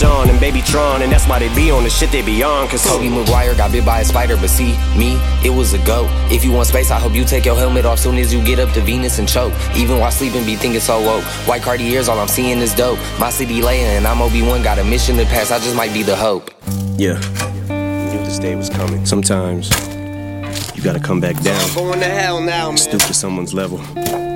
Sean and Baby Tron, and that's why they be on the shit they be on. Cause Tobey Maguire got bit by a spider, but see, me, it was a goat. If you want space, I hope you take your helmet off soon as you get up to Venus and choke. Even while sleeping, be thinking so woke. White Cartiers, all I'm seeing is dope. My city laying, and I'm Obi-Wan, got a mission to pass, I just might be the hope. Yeah, knew this day was coming. Sometimes you gotta come back down. I'm going to hell now, man. Stoop to someone's level.